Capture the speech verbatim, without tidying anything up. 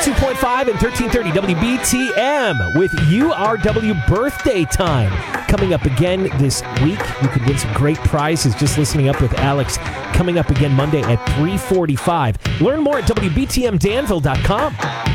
two point five and thirteen thirty W B T M with U R W birthday time. Coming up again this week. You could win some great prizes just listening up with Alex. Coming up again Monday at three forty-five. Learn more at W B T M Danville dot com.